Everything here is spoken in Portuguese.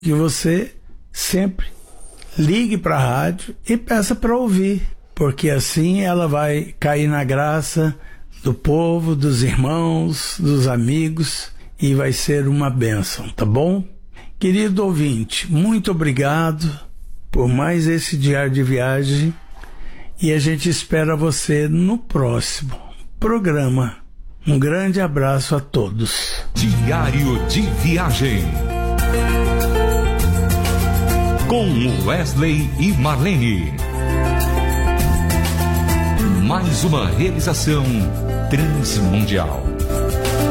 que você sempre ligue para a rádio e peça para ouvir, porque assim ela vai cair na graça do povo, dos irmãos, dos amigos, e vai ser uma bênção, tá bom? Querido ouvinte, muito obrigado por mais esse diário de viagem, e a gente espera você no próximo programa. Um grande abraço a todos. Diário de Viagem com Wesley e Marlene. Mais uma realização Transmundial.